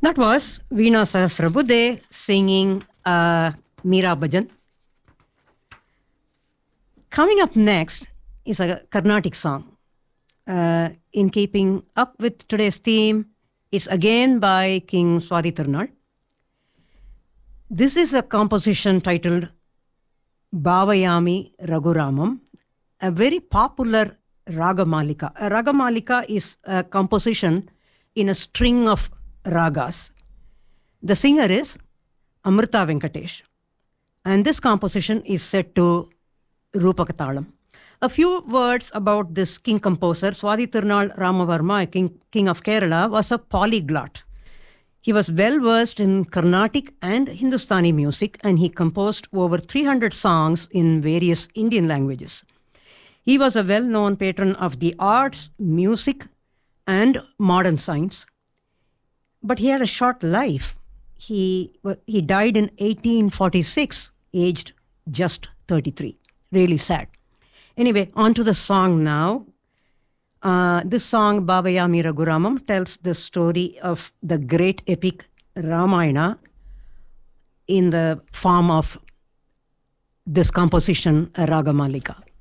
That was Veena Sahasrabudhe singing Meera Bhajan. Coming up next is a Carnatic song. In keeping up with today's theme, it's again by King Swati Tirunal. This is a composition titled Bhavayami Raghuramam, a very popular Ragamalika. A Ragamalika is a composition in a string of ragas. The singer is Amrita Venkatesh. And this composition is set to Rupakatalam. A few words about this king composer. Swati Tirunal Ramavarma, king of Kerala, was a polyglot. He was well versed in Carnatic and Hindustani music, and he composed over 300 songs in various Indian languages. He was a well-known patron of the arts, music, and modern science. But he had a short life. He died in 1846, aged just 33. Really sad. Anyway, on to the song now. This song, Bhavayami Raghuramam, tells the story of the great epic Ramayana in the form of this composition, Ragamalika.